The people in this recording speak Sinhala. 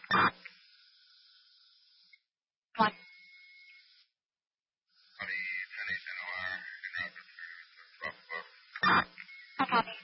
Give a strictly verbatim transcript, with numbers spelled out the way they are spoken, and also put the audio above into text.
What? Honey, pennies, N O R. I copy.